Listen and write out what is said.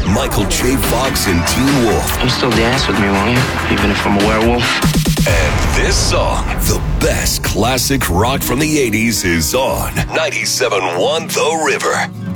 Michael J. Fox and Teen Wolf. You still dance with me, won't you? Even if I'm a werewolf? And this song, the best classic rock from the 80s, is on 97.1 The River.